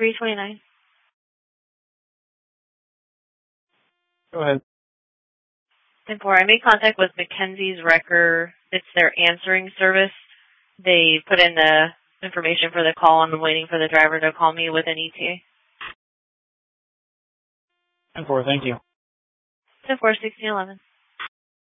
329. Go ahead. 10-4. I made contact with Mackenzie's Wrecker. It's their answering service. They put in the information for the call, and I'm waiting for the driver to call me with an ETA. 10-4, thank you. 10-4, 1611.